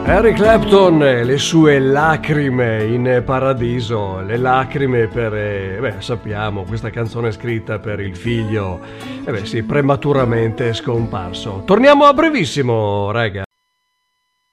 Eric Clapton e le sue lacrime in paradiso, le lacrime per, sappiamo, questa canzone è scritta per il figlio, sì, prematuramente scomparso. Torniamo a brevissimo, raga.